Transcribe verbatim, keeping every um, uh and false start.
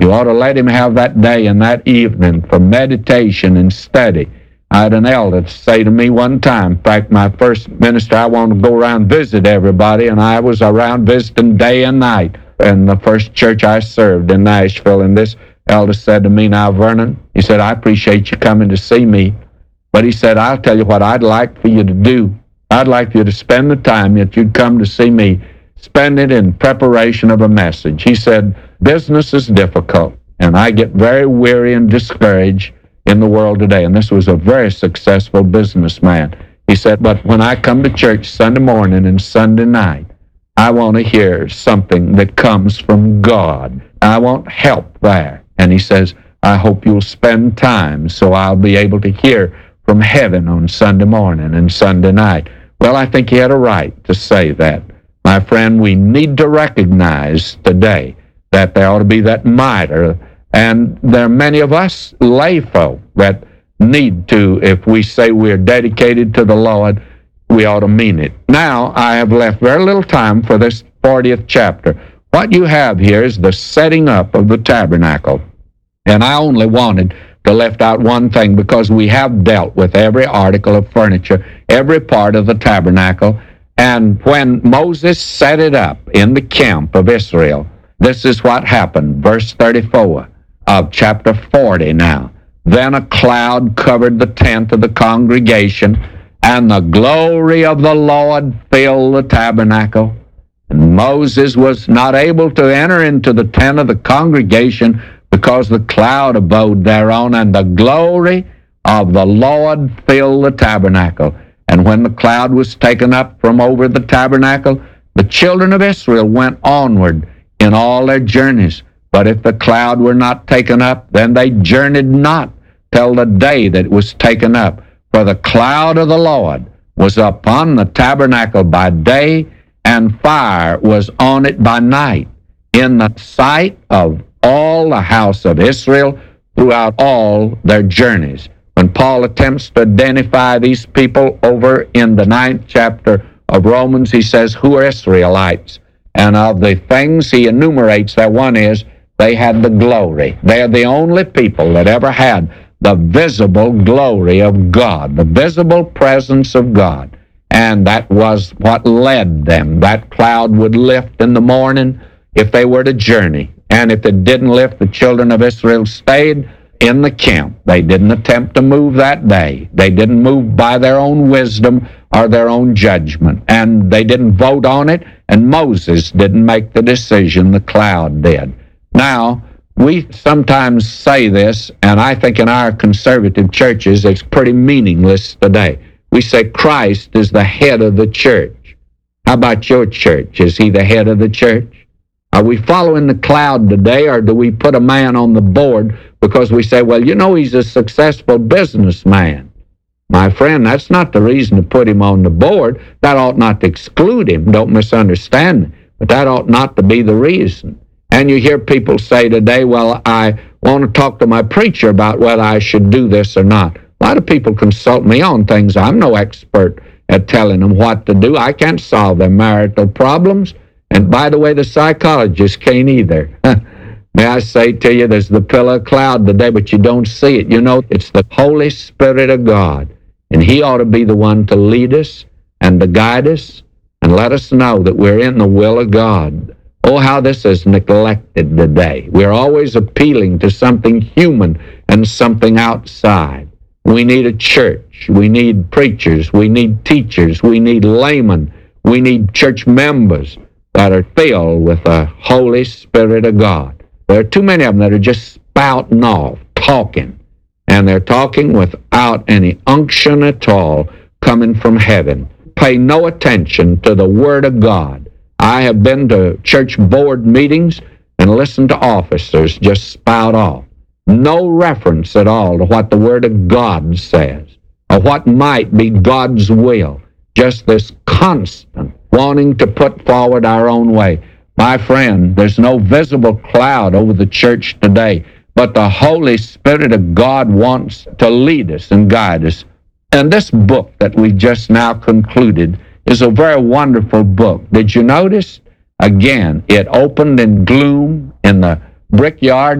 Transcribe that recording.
You ought to let him have that day and that evening for meditation and study. I had an elder say to me one time, in fact, my first minister, I wanted to go around and visit everybody, and I was around visiting day and night in the first church I served in Nashville. And this elder said to me, now, Vernon, he said, I appreciate you coming to see me, but he said, I'll tell you what I'd like for you to do. I'd like you to spend the time that you'd come to see me, spend it in preparation of a message. He said, business is difficult, and I get very weary and discouraged in the world today. And this was a very successful businessman. He said, but when I come to church Sunday morning and Sunday night, I want to hear something that comes from God. I want help there. And he says, I hope you'll spend time so I'll be able to hear from heaven on Sunday morning and Sunday night. Well, I think he had a right to say that. My friend, we need to recognize today that there ought to be that mitre. And there are many of us layfolk that need to, if we say we're dedicated to the Lord, we ought to mean it. Now, I have left very little time for this fortieth chapter. What you have here is the setting up of the tabernacle. And I only wanted to left out one thing because we have dealt with every article of furniture, every part of the tabernacle. And when Moses set it up in the camp of Israel, this is what happened. Verse thirty-four. Of chapter forty now. Then a cloud covered the tent of the congregation, and the glory of the Lord filled the tabernacle. And Moses was not able to enter into the tent of the congregation because the cloud abode thereon, and the glory of the Lord filled the tabernacle. And when the cloud was taken up from over the tabernacle, the children of Israel went onward in all their journeys. But if the cloud were not taken up, then they journeyed not till the day that it was taken up. For the cloud of the Lord was upon the tabernacle by day, and fire was on it by night, in the sight of all the house of Israel throughout all their journeys. When Paul attempts to identify these people over in the ninth chapter of Romans, he says, who are Israelites? And of the things he enumerates, that one is, they had the glory. They are the only people that ever had the visible glory of God, the visible presence of God. And that was what led them. That cloud would lift in the morning if they were to journey. And if it didn't lift, the children of Israel stayed in the camp. They didn't attempt to move that day. They didn't move by their own wisdom or their own judgment. And they didn't vote on it, and Moses didn't make the decision. The cloud did. Now, we sometimes say this, and I think in our conservative churches it's pretty meaningless today. We say Christ is the head of the church. How about your church? Is he the head of the church? Are we following the cloud today, or do we put a man on the board because we say, well, you know, he's a successful businessman? My friend, that's not the reason to put him on the board. That ought not to exclude him. Don't misunderstand me. But that ought not to be the reason. And you hear people say today, well, I want to talk to my preacher about whether I should do this or not. A lot of people consult me on things. I'm no expert at telling them what to do. I can't solve their marital problems. And by the way, the psychologists can't either. May I say to you, there's the pillar of cloud today, but you don't see it. You know, it's the Holy Spirit of God. And he ought to be the one to lead us and to guide us and let us know that we're in the will of God. Oh, how this is neglected today. We're always appealing to something human and something outside. We need a church. We need preachers. We need teachers. We need laymen. We need church members that are filled with the Holy Spirit of God. There are too many of them that are just spouting off, talking. And they're talking without any unction at all coming from heaven. Pay no attention to the Word of God. I have been to church board meetings and listened to officers just spout off. No reference at all to what the Word of God says or what might be God's will. Just this constant wanting to put forward our own way. My friend, there's no visible cloud over the church today, but the Holy Spirit of God wants to lead us and guide us. And this book that we just now concluded is a very wonderful book. Did you notice? Again, it opened in gloom in the brickyard